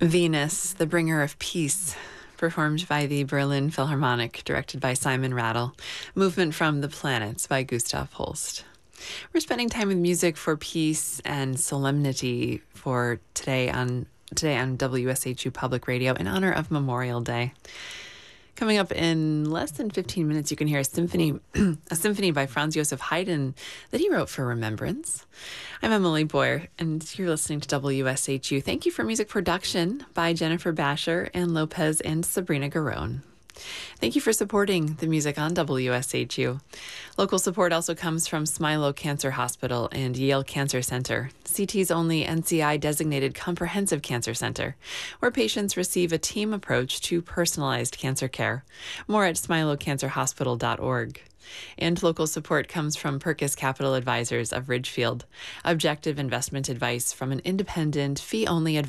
Venus, the Bringer of Peace, performed by the Berlin Philharmonic, directed by Simon Rattle. Movement from the Planets by Gustav Holst. We're spending time with music for peace and solemnity for today on WSHU Public Radio in honor of Memorial Day. Coming up in less than 15 minutes, you can hear a symphony by Franz Joseph Haydn that he wrote for remembrance. I'm Emily Boyer, and you're listening to WSHU. Thank you for music production by Jennifer Basher, Ann Lopez, and Sabrina Garone. Thank you for supporting the music on WSHU. Local support also comes from Smilow Cancer Hospital and Yale Cancer Center, CT's only NCI-designated comprehensive cancer center, where patients receive a team approach to personalized cancer care. More at smilowcancerhospital.org. And local support comes from Perkis Capital Advisors of Ridgefield, objective investment advice from an independent, fee-only advisor